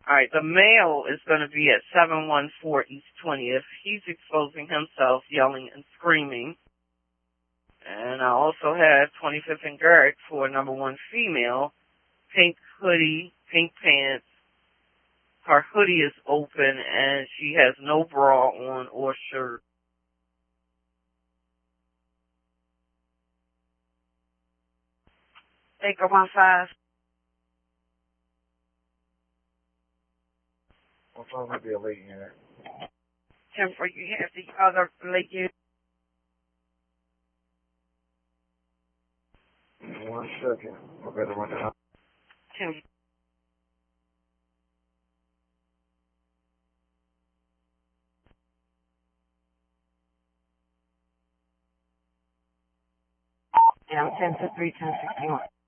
Alright, the male is going to be at 714 East 20th. He's exposing himself, yelling and screaming. And I also have 25th and Garrick for number 1 female. Pink hoodie, pink pants. Her hoodie is open and she has no bra on or shirt. Baker 15. What time would be a late unit? 10 for you have the other late unit. 1 second. I better run it out. 10. Yeah, I'm 10 to 3, 1061.